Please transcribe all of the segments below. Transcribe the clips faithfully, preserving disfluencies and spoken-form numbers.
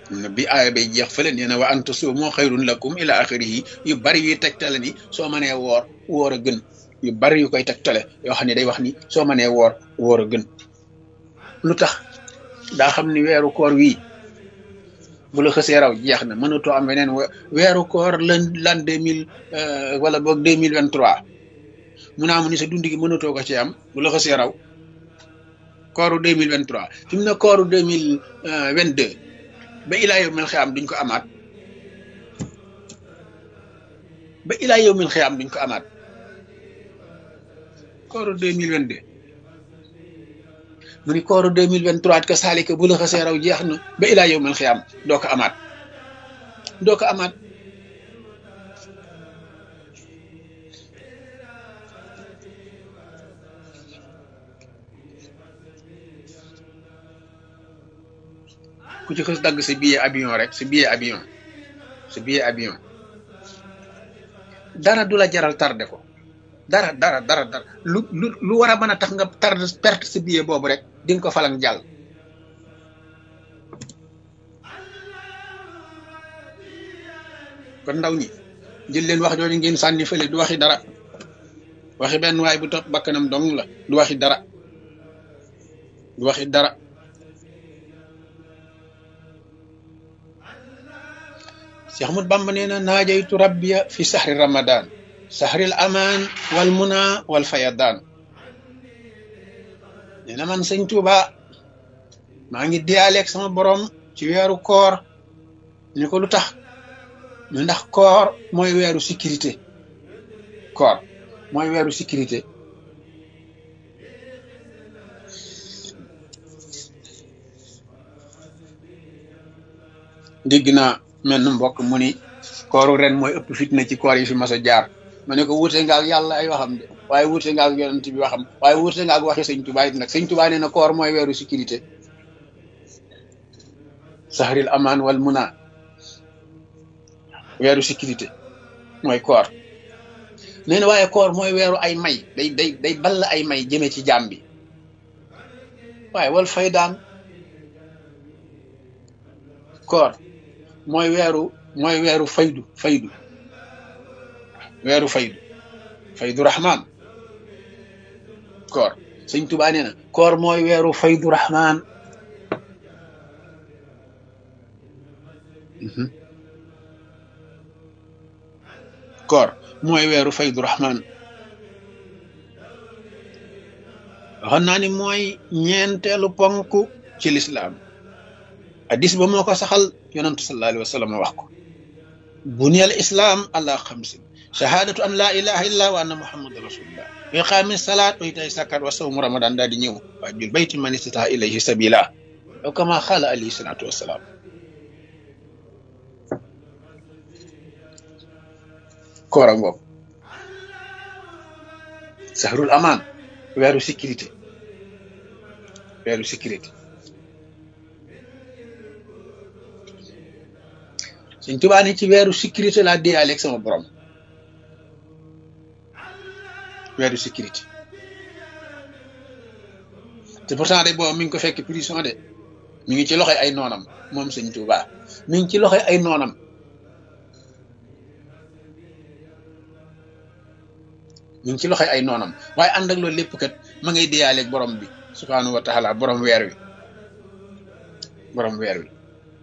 bi aaya bay jeex fële nee na wa an tasuumu xayrun lakum ila axirihi yu bari yuy tegtale ni soo mënee woor woor a gën yu bari yu koy tegtale yoo xam ne day wax ni soo mënee woor woor a gën lu tax daa xam ni weeru koor wii bu la xësee raw jeex na mënatoo am weneen weeru koor lan lan deux mille wala boog deux mille vingt trois mun naa mu ni sa dund gi mënatoo ko ci am bu la xësee raw kooru deux mille vingt trois fi mu ne kooru deux mille vingt deux ba ilaa yow mil xiyaam duñ ko amaat ba ilaa yow mil xiyaam duñ ko amaat kooru deux mille vingt deux mu ni kooru deux mille vingt trois ka saalika bu la xasee raw jeex na ba ilaa yow mil xiyaam doo ko amaat doo ko amaat ku ci xës dagg sa billet avion rek sa billet avion sa billet avion dara du la jaral tardé ko dara dara dara dara lu lu lu war a mën a tax nga tardé perte sa billet boobu rek di nga ko falang jàll kon ndaw ñi jël leen wax jooju ngeen sànni fële du waxi dara waxi benn waay bu topp bakkanam dong la du waxi dara du waxi dara Cheikh Ahmad Bamba nee na naajaytu rabbiya fi sahri ramadan sahril aman wal muna wal fayadan nee na man sëñ Tuuba maa ngi diyaaleeg sama borom ci weeru koor ni ko lu tax ñu ndax koor mooy weeru sécurité koor mooy weeru sécurité dégg naa mel na mbokk mu ni kooru ren mooy ëpp fitna ci koor yi fi mas a jaar ma ne ko wuute nga ak yàlla ay waxam de waaye wuute nga ak yonent bi waxam waaye wuute nga ak waxi sëñ Tuubaa it nag sëñ Tuubaa nee na koor mooy weeru sécurité sahril aman wal muna weeru sécurité mooy koor nee na waaye koor mooy weeru ay may day day day ball ay may jëme ci jaam bi waaye wal faydaan koor mooy weeru mooy weeru faydu faydu weeru faydu faydu rahman koor sëñ Tuubaa nee na koor mooy weeru faydu rahman koor mooy weeru faydu rahman waxoon naa ni mooy ñeenteelu ponk ci lislaam hadis ba moo ko saxal yonantu sallallahu alayhi wa sallam wax ko buniyal islam ala xamsin shahadatu an la ilaha illa wa anna muhammadan rasulullah wa iqaami salaat wa itaay zakat wa sawmu ramadan daal di ñëw wa jul bayti man istata ilayhi sabila aw kama xaala alayhi salatu wasalaam koor a ngoog sahrul aman weeru sécurité weeru sécurité Sëñ Tuubaa ni ci weeru sécurité laa déyaale ak sama borom weeru sécurité te pourtant de boobu mi ngi ko fekk prison de mi ngi ci loxoy ay noonam moom Sëñ Tuubaa mi ngi ci loxoy ay noonam mi ngi ci loxoy ay noonam waaye ànd ak loolu lépp kat ma ngay déyaale ak borom bi subhaanahu wa taala borom weer wi borom weer wi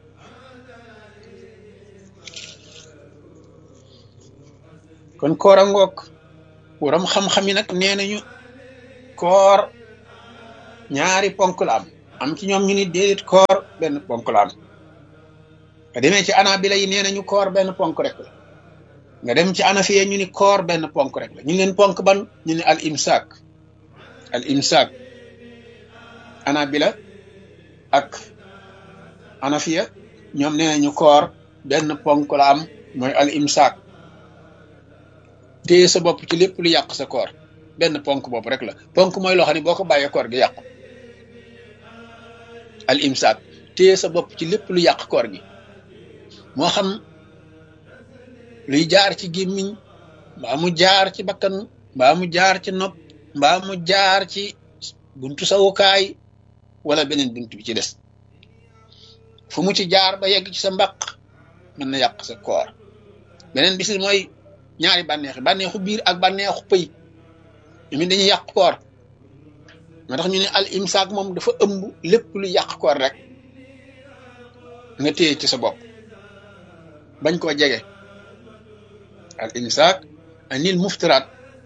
kon koor a ngoog waram xam-xam yi nag nee nañu koor ñaari ponk la am am ci ñoom ñu ni déedéet koor benn ponk la am nga demee ci Hanaabila yi nee nañu koor benn ponk rek la nga dem ci Hanafiya ñu ni koor benn ponk rek la ñu leen ponk ban ñu ni al imsaak al imsaak Hanaabila ak Hanafiya ñoom nee nañu koor benn ponk la am mooy al imsaak téye sa bopp ci lépp lu yàq sa koor benn ponk bopp rek la ponk mooy loo xam ne boo ko bàyyee koor gi yàqu al imsaak téye sa bopp ci lépp lu yàq koor gi moo xam luy jaar ci gémmiñ mbaa mu jaar ci bakkan mbaa mu jaar ci nopp mbaa mu jaar ci buntu sawukaay wala beneen buntu bi ci des fu mu ci jaar ba yegg ci sa mbaq mën na yàq sa koor beneen bis mooy ñaari bànneexi bànneexu biir ak bànneexu pëy mi dañuy yàq koor moo tax ñu ne al imsaak moom dafa ëmb lépp lu yàq koor rek nga téye ci sa bopp bañ koo jege al imsaak anil muftiraat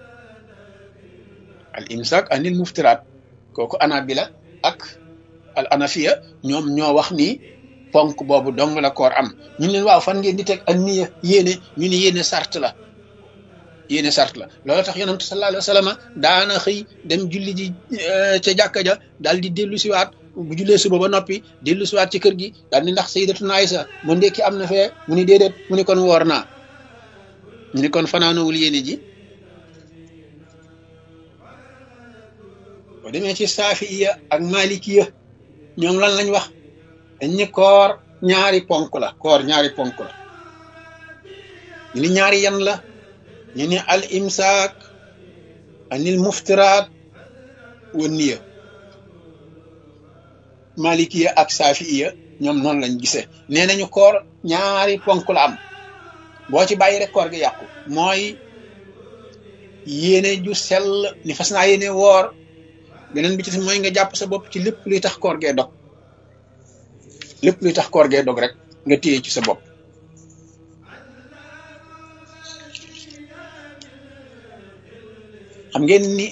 al imsaak anil muftiraat kooku anabila ak al anafiya ñoom ñoo wax ni ponk boobu dong la koor am ñu ne waaw fan ngeen di teg ak niya yéene ñu ne yéene sart la yéene sart la loolu tax yonent sallallahu alayhi wa sallam daana xëy dem julli ji ca jàkka ja daal di dellu siwaat bu jullee suba ba noppi dellu siwaat ci kër gi daal di ndax sayyidatuna Aysa mu ndekki am na fee mu ni déedéet mu ni kon woor naa ñu ni kon fanaanowul yéene ji boo demee ci saafiya ak malikiya ñoom lan lañ wax dañ ni koor ñaari ponk la koor ñaari ponk la ñu ni ñaari yan la ñu ni al imsaak anil muftiraat wa niya malikiya ak saafiya ñoom noonu lañ gisee nee nañu koor ñaari ponk la am boo ci bàyyi rek koor gi yàqu mooy yéene ju sell ni fas naa yéene woor beneen bi ci mooy nga jàpp sa bopp ci lépp luy tax koor gee dog lépp luy tax koor gee dog rek nga téye ci sa bopp xam ngeen ni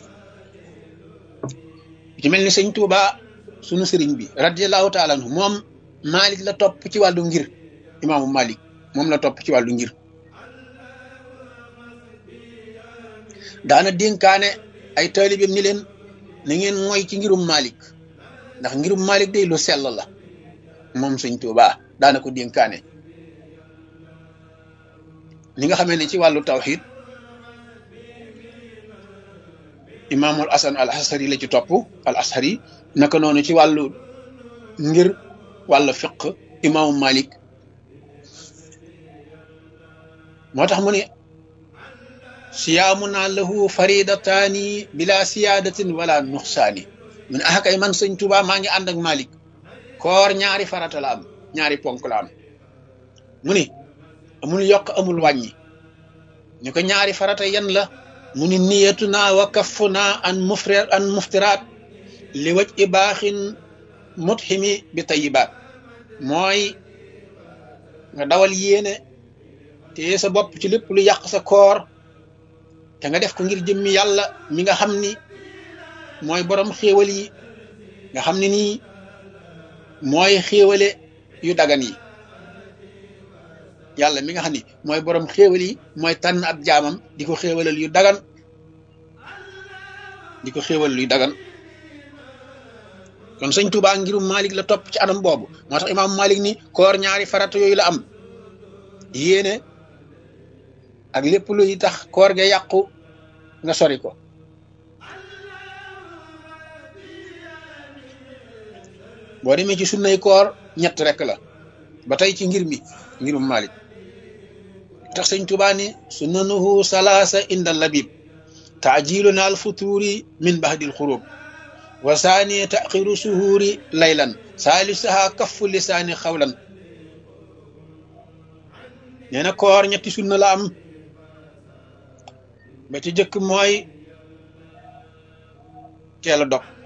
ci mel ni sëñ Tuuba sunu sëriñ bi radiyallahu taala anhu moom Malik la topp ci wàllu ngir imaamu Malik moom la topp ci wàllu ngir daana dénkaane ay taalibeem ni leen na ngeen mooy ci ngirum Malik ndax ngirum Malik day lu sell la moom sëñ Tuuba daana ko dénkaane ni nga xamee ne ci wàllu tawxid imaamul asan al ashari la ci topp al ashari naka noonu ci wàllu ngir wàllu fiq imaamu Malik moo tax mu ne siyaamuna lahu faridataani bila siyaadatin wala nuxsaani mu ne ah kay man sëñ Tuuba maa ngi ànd ak Malik koor ñaari farata la am ñaari ponk la am mu ni amul yokk amul wàññi ñu ko ñaari farata yan la mu ni niyatuna wa kaffuna an mufri an muftiraat li waj i baaxin mutximi bi tayibaat mooy nga dawal yéene te sa bopp ci lépp lu yàq sa koor te nga def ko ngir jëmmi yàlla mi nga xam ni mooy borom xéewal yi nga xam ne nii mooy xéewale yu dagan yi yàlla mi nga xam ni mooy borom xéewal yi mooy tànn ab jaamam di ko xéewalal yu dagan di ko xéewal yu dagan kon sëñ Tuubaa ngirum Malik la topp ci anam boobu moo tax imaam Malik ni koor ñaari farata yooyu la am yéene ak lépp luy tax koor ge yàqu nga sori ko boo demee ci sunnay koor ñett rek la ba tey ci ngir mi ngirum Malik tax sëñ Tuubaa ni sunnanuhu salaasa inda labib taajiluna al futuri min bahdil xurub wa saani taxiru suhuuri laylan saalisaha kaffu lisaani xawlan nee na koor ñetti sunna la am ba ci jëkk mooy teel a dog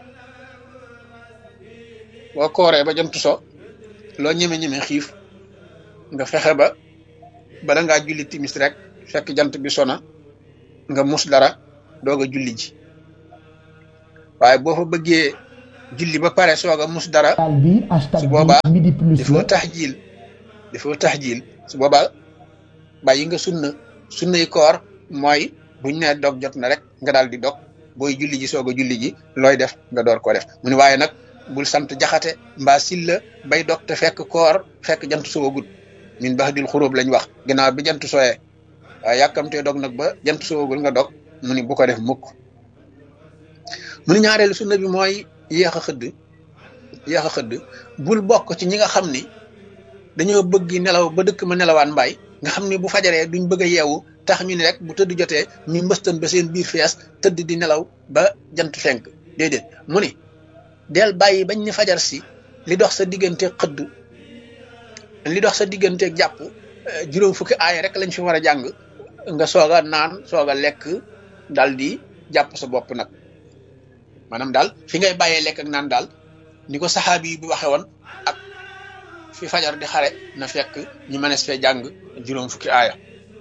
boo kooree ba jant so loo ñeme-ñeme xiif nga fexe ba bala ngaa julli timis rek fekk jant bi sona nga mus dara doog a julli ji waaye boo fa bëggee julli ba pare soog a mus dara su boobaa dafoo taxjiil dafoo taxjiil su boobaa bàyyi nga sunna sunnay koor mooy buñ ne dog jot na rek nga daal di dog booy julli ji soog a julli ji looy def nga door ko def mu ne waaye nag bul sant jaxate mbaa silla bay dog te fekk koor fekk jant soogut min bahdil xurub lañ wax ginnaaw bi jant sooyee waaye yàkkamtee dog nag ba jant soogul nga dog mu ni bu ko def mukk mu ni ñaareelu sunna bi mooy yéex a xëdd yéex a xëdd bul bokk ci ñi nga xam ni dañoo bëgg nelaw ba dëkk ma nelawaan mbaay nga xam ni bu fajaree duñ bëgg a yeewu tax ñu ne rek bu tëdd jotee ñu mbëstan ba seen biir fees tëdd di nelaw ba jant fenk déedéet mu ni del bàyyi bañ ni fajar si li dox sa diggante xëdd li dox sa digganteeg jàpp juróom fukki aaya rek lañ fi war a jàng nga soog a naan soog a lekk daal di jàpp sa bopp nag maanaam daal fi ngay bàyyee lekk ak naan daal ni ko saxaabi bi waxe woon ak fi fajar di xare na fekk ñu mënees fee jàng juróom fukki aaya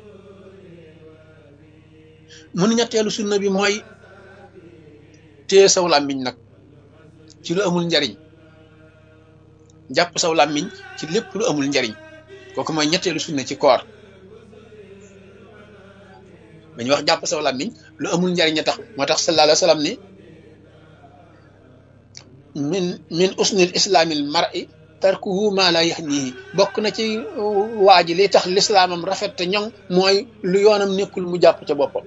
mun ñetteelu sunna bi mooy téye saw làmmiñ nag ci lu amul njariñ jàpp saw làmmiñ ci lépp lu amul njariñ kooku mooy ñetteelu sunna ci koor dañuy wax jàpp saw làmmiñ lu amul njariñ a tax moo tax sallallahu alayhi wa sallam ni min min usnil islaamil mar'i tarkuhu ma la yahnihi bokk na ci waa ji li tax lislaamam rafet te ñoŋ mooy lu yoonam nekkul mu jàpp ca boppam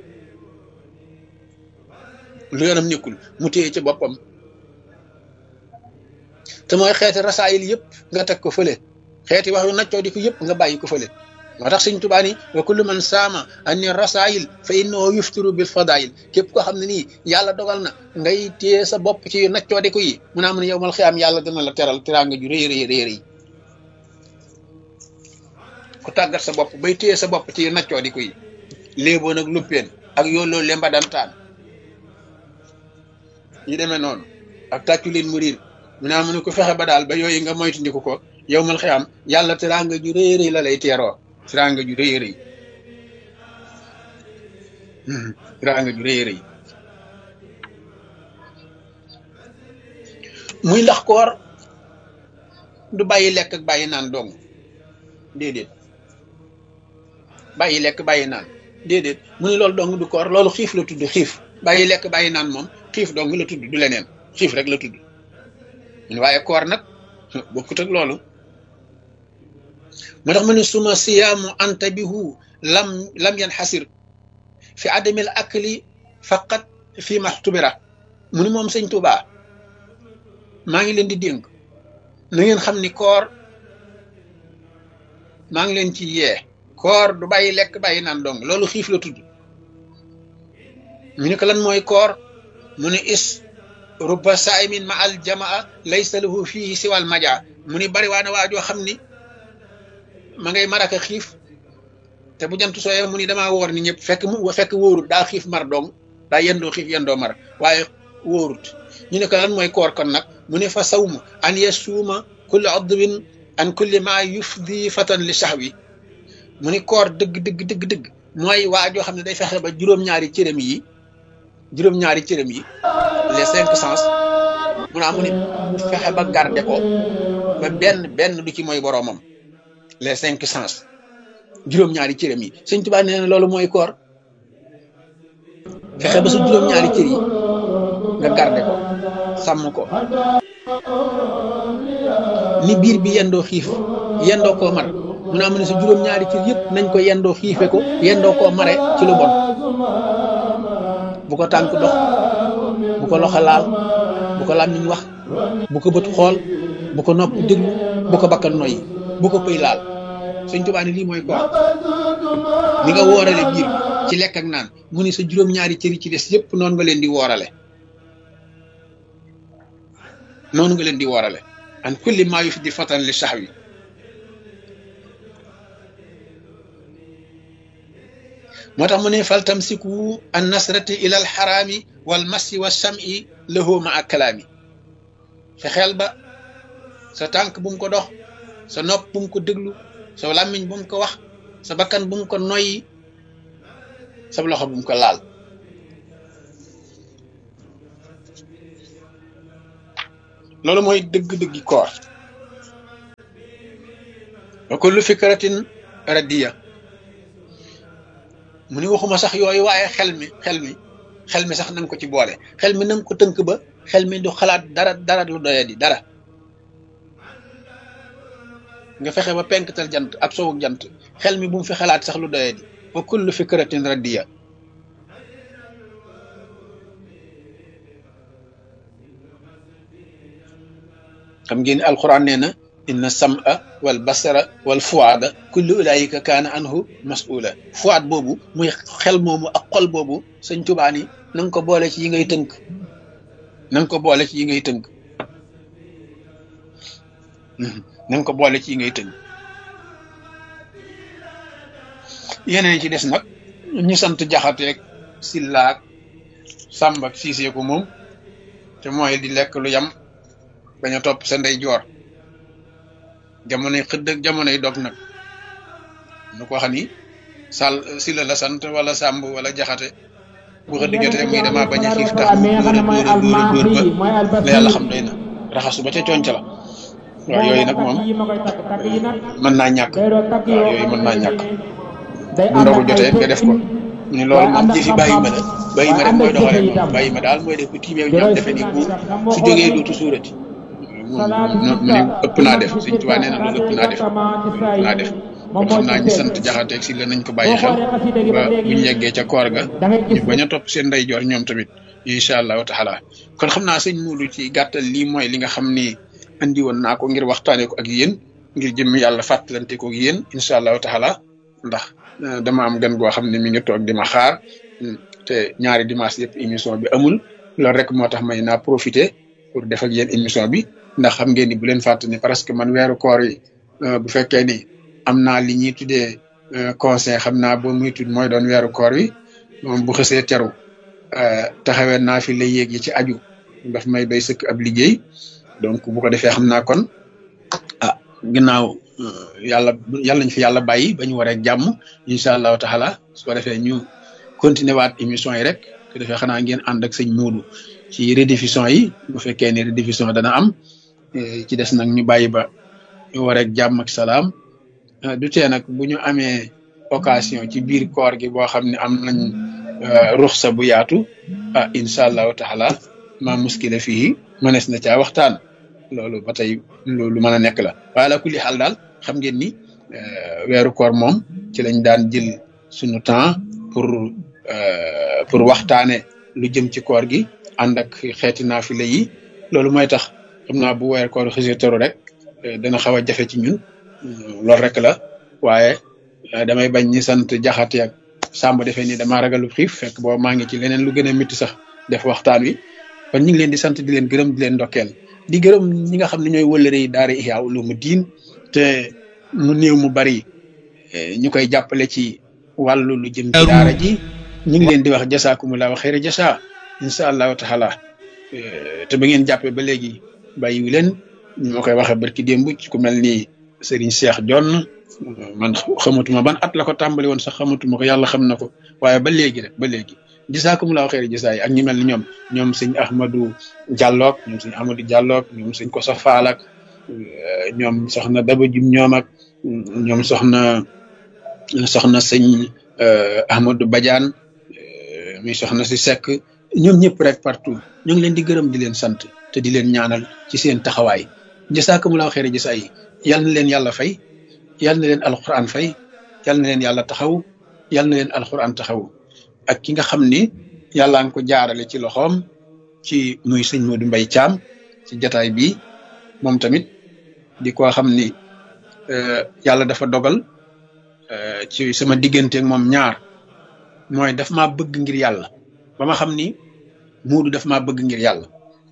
lu yoonam nekkul mu téye ca boppam te mooy xeeti rasaayil yëpp nga teg ko fële xeeti wax yu naccoo di ko yëpp nga bàyyi ko fële moo tax Sëñ Tuubaa ni wa kullu man saama anni rasaayil fa innahu yuftiru bil fadaayil képp koo xam ne nii yàlla dogal na ngay téye sa bopp ci naccoo di ko yi mun naa mun yowmal xiyaam yàlla dana la teral teraanga ju rëy rëy rëy rëy ku tàggat sa bopp bay téye sa bopp ci naccoo di ko yi léeboon ak luppeen ak yooloo lemba dantaan ñu demee noonu ak tàccu leen mu riir mu naa mu ne ko fexe ba daal ba yooyu nga moytandiku ko yow mal xiyaam yàlla teraanga ju rëy rëy la lay teeroo teraanga ju rëy rëy teraanga ju rëy rëy muy ndax koor du bàyyi lekk ak bàyyi naan dong déedéet bàyyi lekk bàyyi naan déedéet mu ne loolu dong du koor loolu xiif la tudd xiif bàyyi lekk bàyyi naan moom xiif dong la tudd du leneen xiif rek la tudd waaye koor nag bokkut ak loolu moo tax mu ne suma siyaamu antabihu lam lam yanxasir fi adamil akli faqat fi maxtubira mu ni moom Sëñ Tuubaa maa ngi leen di dénk na ngeen xam ni koor maa ngi leen ci yee koor du bàyyi lekk bàyyi naan dong loolu xiif la tudd ñu ne ko lan mooy koor mu ne is rubba saimin ma al jamaa laysa lahu fihi siwal maja mu ni bari waa na waajoo xam ni ma ngay maraka xiif te bu jant sooyee mu ni damaa woor ni ñëpp fekk mu fekk wóorut daa xiif mar dong daa yendoo xiif yendoo mar waaye wóorut ñu ne ko lan mooy koor kon nag mu ne fa sawmu an yasuuma kulli adwin an kulli ma yufdi fatan li sahwi mu ni koor dëgg dëgg dëgg dëgg mooy waajoo xam ne day fexe ba juróom-ñaari cërëm yi juróom-ñaari cërëm yi les cinq sens mu naa mu ni fexe ba garde ko ba benn benn du ci mooy boroomam les cinq sens juróom-ñaari cërëm yi Sëñ Tuubaa nee na loolu mooy koor fexe ba sa juróom-ñaari cër yi nga garde ko sàmm ko ni biir bi yendoo xiif yendoo koo mar mu naa mu ne sa juróom-ñaari cër yëpp nañ ko yendoo xiife ko yendoo koo mare ci lu bon bu ko tànk dox bu ko loxo laal bu ko làmmiñ wax bu ko bët xool bu ko nopp déglu bu ko bakkan noyyi bu ko pëy laal Sëñ Tuubaa ne lii mooy koor ni nga woorale biir bi ci lekk ak naan mu ni sa juróom-ñaari cëri ci des yëpp noonu nga leen di woorale noonu nga leen di woorale an kulli maa yufdi fatan li sahwi moo tax mu ne fal tamsiku an nasrati ila al xaraami wal masi wa sami lahu ma ak kalaami fexeel ba sa tànk bu mu ko dox sa nopp bu mu ko déglu sa làmmiñ bu mu ko wax sa bakkan bu mu ko noyyi sa loxo bu mu ko laal loolu mooy dëgg-dëggi koor wa kullu fikratin radiya mu ni waxuma sax yooyu waaye xel mi xel mi xel mi sax na nga ko ci boole xel mi na nga ko tënk ba xel mi du xalaat dara dara lu doyadi dara nga fexe ba penktal jant ak sowuk jant xel mi bu mu fi xalaat sax lu doyadi wa kullu fikratin radiya xam ngeen alquran nee na inna sam'a wal basara wal fuada kullu ulaika kaana anhu mas'ula fuad boobu muy xel moomu ak xol boobu Sëñ Tuubaa ni na nga ko boole ci yi ngay tënk na nga ko boole ci yi ngay tënk na nga ko boole ci yi ngay tënk yeneen ci des nag ñu sant jaxateeg sillaak sàmb ak siisee ko moom te mooy di lekk lu yam bañ a topp sa ndey joor jamonoy xëdd ak jamonoy dog nag nu ko xam ni sàll si la la sant wala sàmb wala jaxate bu xëdd jotee muy dama bañ a xiif tax mu dóor a dóor a dóor a dóor ba la yàlla xam doy na raxasu ba ca conc la waaw yooyu nag moom mën naa ñàkk waaw yooyu mën naa ñàkk bu ndogu jotee nga def ko ñu loolu moom jëfi bàyyi ma la bàyyi ma rek mooy doxalee moom bàyyi ma daal mooy def bu tiimee ñoom defe ni bu su jógee dootu suurati moom mu ne ëpp naa def Sëñ Tuubaa nee na loolu ëpp naa def ëpp naa def kon xam naa ñu sant jaxateeg si la nañ ko bàyyi xel ba bu ñu yeggee ca koor ga ñu bañ a topp seen ndeyjoor ñoom tamit incha allahu taala kon xam naa sëñ Muudu ci gàttal lii mooy li nga xam ni andi woon naa ko ngir waxtaanee ko ak yéen ngir jëm yàlla fàttalante ko ak yéen incha allahu taala ndax dama am gan goo xam ne mi ngi toog di ma xaar te ñaari dimanche yëpp émission bi amul loolu rek moo tax may naa profité pour def ak yéen émission bi ndax xam ngeen ni bu leen fàtte ni parce que man weeru koor yi bu fekkee ni am naa li ñuy tuddee conseil xam naa boo muy tudd mooy doon weeru koor wi moom bu xësee teru taxawee naa fi la yéeg yi ci aju daf may doy sëkk ab liggéey donc bu ko defee xam naa kon ah ginnaaw yàlla yàlla nañ fi yàlla bàyyi ba ñu waree jàmm incha allahu taala su ko defee ñu continuer waat émission yi rek su ko defee xanaa ngeen ànd ak sëñ Muudu ci rediffusion yi bu fekkee ni rediffusion dana am ci des nag ñu bàyyi ba ñu waree jàmm ak salaam du tee nag bu ñu amee occasion ci biir koor gi boo xam ne am nañ ruxsa bu yaatu ah incha allahu taala ma muskila fii mënees na caa waxtaan loolu ba tey loolu mën a nekk la waaye la kulli xaal daal xam ngeen ni weeru koor moom ci lañ daan jël suñu temps pour pour waxtaane lu jëm ci koor gi ànd ak xeeti naafila yi loolu mooy tax xam naa bu weeru koor xësee teru rek dana xaw a jafe ci ñun loolu rek la waaye damay bañ ñi sant jaxate ak sàmb defee ni damaa ragalu xiif fekk boobu maa ngi ci leneen lu gën a métti sax def waxtaan wi kon ñu ngi leen di sant di leen gërëm di leen ndokkeel di gërëm ñi nga xam ne ñooy wëllëre yi daara Ihya Ulumuddin te mu néew mu bari ñu koy jàppale ci wàllu lu jëm ci daara ji ñu ngi leen di wax jasaakumullahu xayra jasa incha allahu taala te ba ngeen jàppee ba léegi bàyyiwu leen ñu ma koy waxee barki démb ci ku mel ni Serigne Cheikh Jonn man xamatuma ban at la ko tàmbali woon sax xamatuma ko yàlla xam na ko waaye ba léegi rek ba léegi jasaakumullahu xayra jasa yi ak ñi mel ni ñoom ñoom sëñ Ahmadou Diallo ñoom sëñ Ahmadou Diallo ñoom sëñ Koso Faal ak ñoom soxna Daba Jum ñoom ak ñoom soxna soxna sëñ Ahmadou Badiane muy soxna si Seck ñoom ñëpp rek partout ñu ngi leen di gërëm di leen sant te di leen ñaanal ci seen taxawaay jasaakumullahu xayra jasa yi yal na leen yàlla fay yal na leen alquran fay yal na leen yàlla taxaw yal na leen alquran taxaw ak ki nga xam ni yàlla nga ko jaarale ci loxoom ci muy sëñ Modou Mbaye Thiam ci jataay bi moom tamit di ko xam ni yàlla dafa dogal ci sama diggante ak moom ñaar mooy daf maa bëgg ngir yàlla ba ma xam ni Modou daf maa bëgg ngir yàlla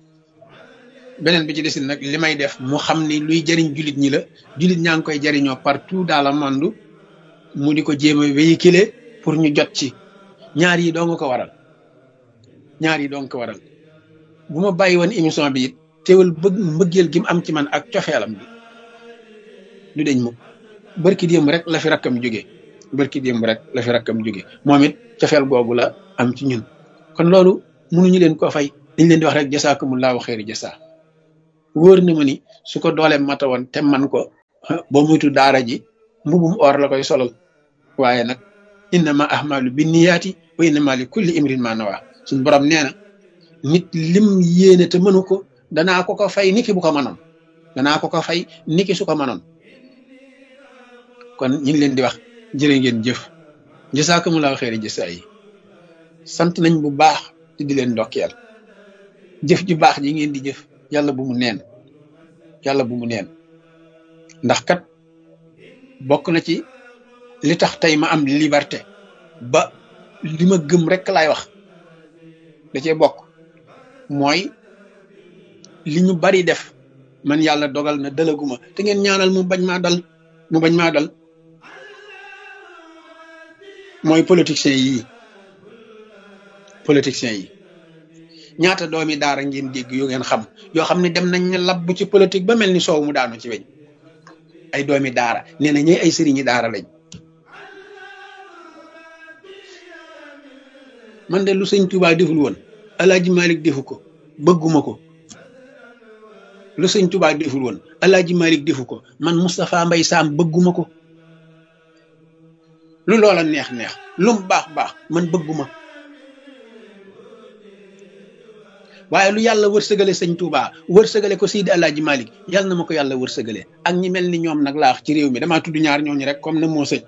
beneen bi ci desin nag li may def mu xam ni luy jariñ jullit ñi la jullit ñaa ngi koy jariñoo partout dans le monde mu di ko jéem a véhiculer pour ñu jot ci ñaar yi doo nga ko waral ñaar yi doo nga ko waral bu ma bàyyi woon émission bi it teewul bëgg mbëggeel gi mu am ci man ak cofeelam bi du deñ mu barki démb rek la fi rakkam jóge barki démb rek la fi rakkam jóge moom it cofeel googu la am ci ñun kon loolu mënuñu leen ko fay dañ leen di wax rek jasaakumullahu xayri jasa wóor na ma ni su ko dooleem mata woon te man ko boo muytu daara ji mbubum or la koy solal waaye nag innama ahmalu binniyaati wa innama li kulli imrin ma nawa suñ borom nee na nit lim yéene te mënu ko danaa ko ko fay niki bu ko mënoon danaa ko ko fay niki su ko mënoon kon ñu ngi leen di wax jërë ngeen jëf jasaakumullahu xayri jasa yi sant nañ bu baax te di leen ndokkeel jëf ju baax ji ngeen di jëf yàlla bu mu neen yàlla bu mu neen ndax kat bokk na ci li tax tey ma am liberté ba li ma gëm rek laay wax da cee bokk mooy li ñu bari def man yàlla dogal na dalaguma te ngeen ñaanal mu bañ maa dal mu bañ maa dal mooy politiciens yii politiciens yi ñaata doomi daara ngeen dégg yu ngeen xam yoo xam ne dem nañ ne labb ci politique ba mel ni soow mu daanu ci weñ ay doomi daara nee na ñooy ay sëriñi daara lañ man de lu sëñ Touba deful woon Alaaji Malik defu ko bëgguma ko lu sëñ Touba deful woon Alaaji Malik defu ko man Moustapha Mbay Sam bëgguma ko lu loola neex neex lu mu baax baax man bëgguma waaye lu yàlla wërsëgale sëñ Touba wërsëgale ko Seydi Alaaji Malik yàlla na ma ko yàlla wërsëgale ak ñi mel ni ñoom nag laax ci réew mi damaa tudd ñaar ñooñu rek comme na moo sëñ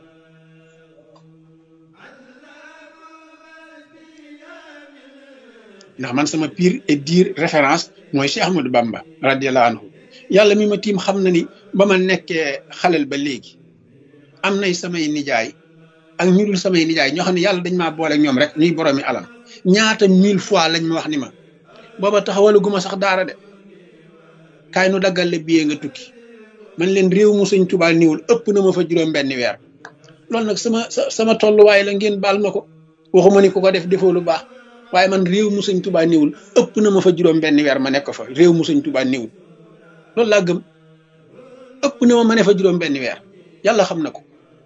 ndax man sama pire et dire référence mooy Cheikh Ahmadou Bamba radiyallahu anhu yàlla mi ma tiim xam na ni ba ma nekkee xalel ba léegi am nay samay nijaay ak ñu dul samay nijaay ñoo xam ne yàlla dañ maa boole ak ñoom rek ñuy boroomi alam ñaata mille fois lañ ma wax ni ma booba taxawalaguma sax daara de kaay nu daggal la biyee nga tukki man leen réew mu sëñ Tuubaa niwul ëpp na ma fa juróom benn weer loolu nag sama sama tolluwaay la ngeen baal ma ko waxuma ni ku ko def defoo lu baax waaye man réew mu sëñ Tuubaa niwul ëpp na ma fa juróom benn weer ma nekk fa réew mu sëñ Tuubaa niwul loolu laa gëm ëpp na ma ma ne fa juróom benn weer yàlla xam na ko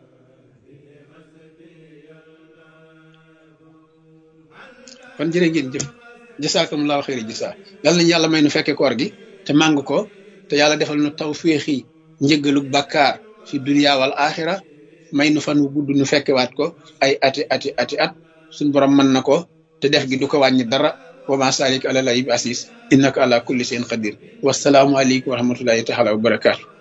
kon jërë ngeen jëf jasaakumullahu xayri jasaa yàlla nañu yàlla may nu fekke koor gi te màng ko te yàlla defal nu tawféexi njëggalu bàkkaar fi dunya wal axira may nu fan wu gudd nu fekkewaat ko ay ati ati ati at suñ borom mën na ko te def gi du ko wàññi dara wa ma salik ala lay bi asis innaka ala kulli shay'in qadir wasalaamu aleykum wa rahmatullahi taala wa barakaatu